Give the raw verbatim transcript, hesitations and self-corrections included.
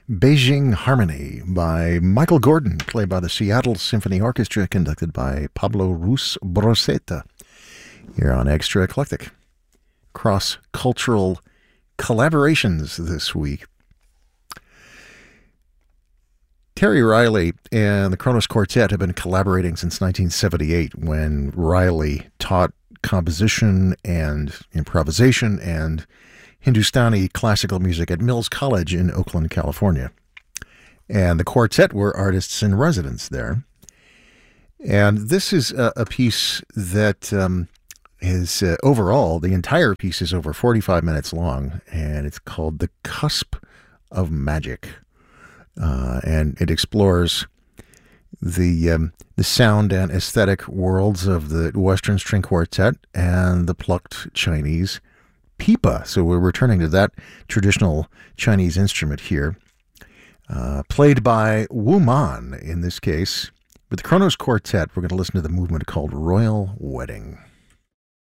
Beijing Harmony by Michael Gordon, played by the Seattle Symphony Orchestra, conducted by Pablo Ruiz Broceta. Here on Extra Eclectic. Cross-cultural collaborations this week. Terry Riley and the Kronos Quartet have been collaborating since nineteen seventy-eight, when Riley taught composition and improvisation and Hindustani classical music at Mills College in Oakland, California. And the quartet were artists in residence there. And this is a, a piece that um, is uh, overall, the entire piece is over forty-five minutes long, and it's called The Cusp of Magic. Uh, and it explores the um, the sound and aesthetic worlds of the Western String Quartet and the plucked Chinese pipa. So we're returning to that traditional Chinese instrument here, uh, played by Wu Man in this case. With the Kronos Quartet, we're going to listen to the movement called Royal Wedding.